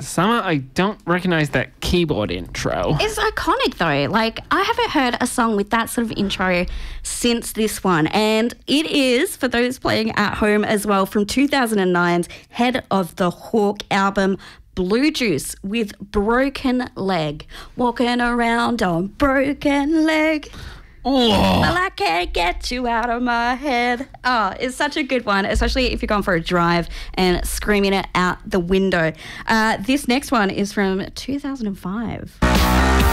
Summer, I don't recognise that keyboard intro. It's iconic though. Like, I haven't heard a song with that sort of intro since this one. And it is, for those playing at home as well, from 2009's Head of the Hawk album, Blue Juice with Broken Leg. Walking around on broken leg. Oh. Well, I can't get you out of my head. Oh, it's such a good one, especially if you're going for a drive and screaming it out the window. This next one is from 2005.